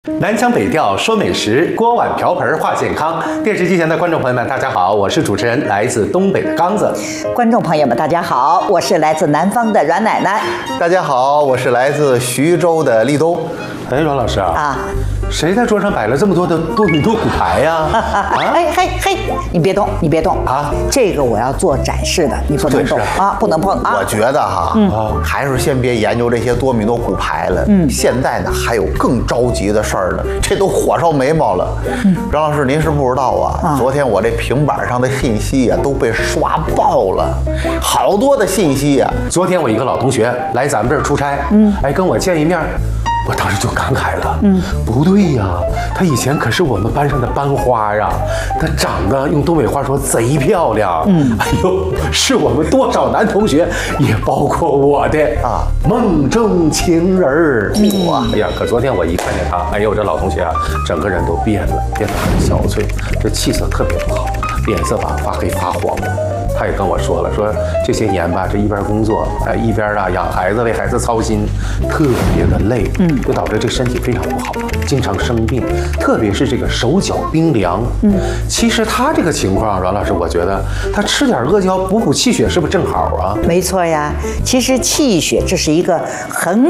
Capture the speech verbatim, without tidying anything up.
南腔北调说美食，锅碗瓢盆话健康。电视机前的观众朋友们，大家好，我是主持人来自东北的刚子。 观众朋友们，大家好，我是来自南方的阮奶奶。 大家好，我是来自徐州的立冬。 哎，阮老师啊，啊，谁在桌上摆了这么多的多米诺骨牌呀？啊， 嘿嘿嘿，你别动，你别动啊！这个我要做展示的，你不能动啊，不能碰啊！ 我觉得哈，嗯，还是先别研究这些多米诺骨牌了。嗯，现在呢还有更着急的事儿呢，这都火烧眉毛了。嗯，张老师，您是不知道啊，昨天我这平板上的信息啊都被刷爆了，好多的信息啊。 昨天我一个老同学来咱们这儿出差，嗯，哎，跟我见一面。我当时就感慨了，嗯，不对呀，她以前可是我们班上的班花呀，她长得用东北话说贼漂亮，嗯，哎呦，是我们多少男同学，也包括我的啊梦中情人儿。哇，哎呀，可昨天我一看见她，哎呦，这老同学啊，整个人都变了，变得很憔悴，这气色特别不好，脸色吧发黑发黄的。他也跟我说了，说这些年吧，这一边工作，哎，一边啊养孩子，为孩子操心，特别的累，嗯，就导致这身体非常不好，经常生病，特别是这个手脚冰凉，嗯，其实他这个情况，阮老师，我觉得他吃点阿胶补补气血，是不是正好啊？ 没错呀，其实气血这是一个很